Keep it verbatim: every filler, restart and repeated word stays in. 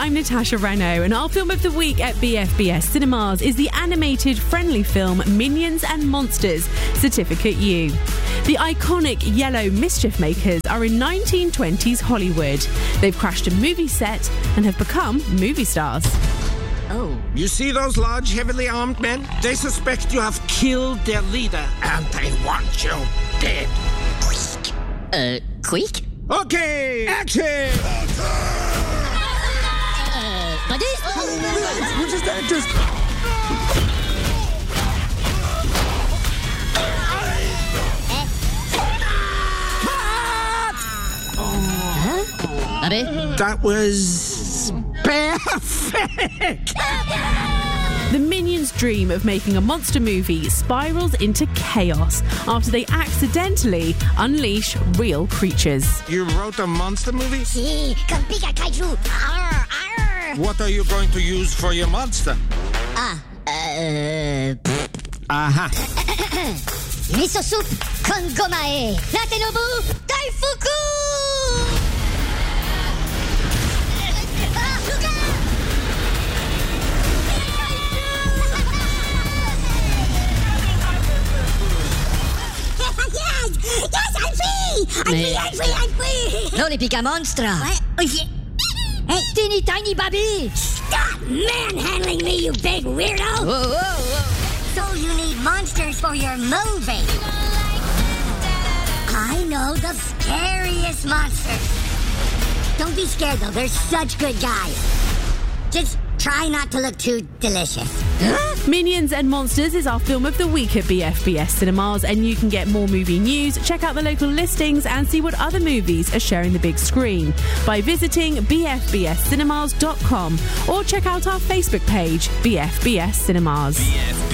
I'm Natasha Rano, and our film of the week at B F B S Cinemas is the animated friendly film Minions and Monsters Certificate U. The iconic yellow mischief makers are in nineteen twenties Hollywood. They've crashed a movie set and have become movie stars. Oh. You see those large, heavily armed men? They suspect you have killed their leader, and they want you dead. Uh, quick? Okay, action! Uh, what is... What is that? Just... Huh? Abby? That was... perfect! The Minions' dream of making a monster movie spirals into chaos after they accidentally unleash real creatures. You wrote a monster movie? Si, comme Pika Kaiju. Arr, arr. What are you going to use for your monster? Ah, uh... Aha. Miso soup con gomae. Natenobu Daifuku! Yes, I'm free! I'm free, I'm free, I'm free! No, les Pika Monstra! What? Oh, shit. Hey, Teeny tiny baby! stop manhandling me, you big weirdo! Whoa, whoa, whoa! So you need monsters for your movie? I know the scariest monsters. Don't be scared, though. They're such good guys. Just try not to look too delicious. Minions and Monsters is our film of the week at B F B S Cinemas, and you can get more movie news, check out the local listings, and see what other movies are sharing the big screen by visiting b f b s cinemas dot com or check out our Facebook page, B F B S Cinemas.